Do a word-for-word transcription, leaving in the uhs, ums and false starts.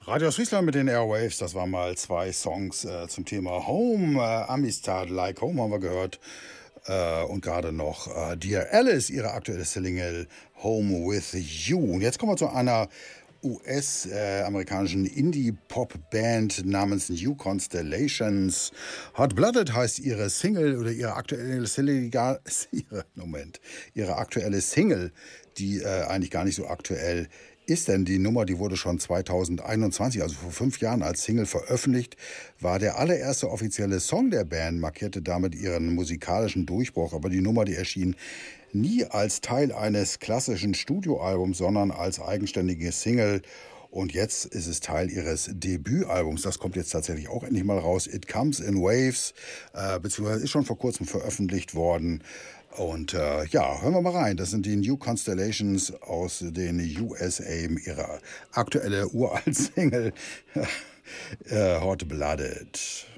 Radio Friesland mit den Airwaves, das waren mal zwei Songs äh, zum Thema Home. Äh, Amistad Like Home haben wir gehört. Äh, und gerade noch äh, Dear Alice, ihre aktuelle Single Home with You. Und jetzt kommen wir zu einer U S-amerikanischen Indie-Pop-Band namens New Constellations. Hot Blooded heißt ihre Single oder ihre aktuelle Single, ihre, Moment, ihre aktuelle Single, die äh, eigentlich gar nicht so aktuell ist, denn die Nummer, die wurde schon zweitausendeinundzwanzig, also vor fünf Jahren, als Single veröffentlicht, war der allererste offizielle Song der Band, markierte damit ihren musikalischen Durchbruch. Aber die Nummer, die erschien nie als Teil eines klassischen Studioalbums, sondern als eigenständige Single. Und jetzt ist es Teil ihres Debütalbums. Das kommt jetzt tatsächlich auch endlich mal raus. It Comes in Waves, äh, beziehungsweise ist schon vor kurzem veröffentlicht worden. Und äh, ja, hören wir mal rein. Das sind die New Constellations aus den U S A, ihre aktuelle uralte Single äh, Hot Blooded.